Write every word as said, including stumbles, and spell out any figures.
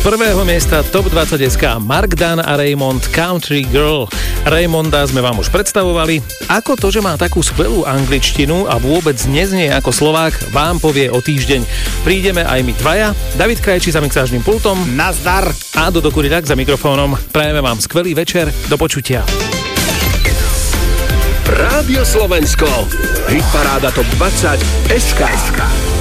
prvého miesta Top dvadsať es ká Mark Dan a Raymond Country Girl. Raymonda sme vám už predstavovali. Ako to, že má takú skvelú angličtinu a vôbec neznie ako Slovák, vám povie o týždeň. Prídeme aj my dvaja, David Krajčí za mixážnym pultom. Nazdar! A Dodo Kuriľák za mikrofónom. Prajeme vám skvelý večer, do počutia. Rádio Slovensko. Hitparáda Top dvadsať es ká.